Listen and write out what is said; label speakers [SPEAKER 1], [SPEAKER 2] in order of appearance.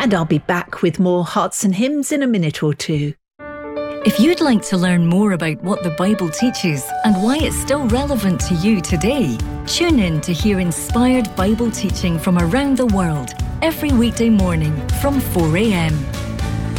[SPEAKER 1] And I'll be back with more Hearts and Hymns in a minute or two.
[SPEAKER 2] If you'd like to learn more about what the Bible teaches and why it's still relevant to you today, tune in to hear inspired Bible teaching from around the world every weekday morning from 4 a.m.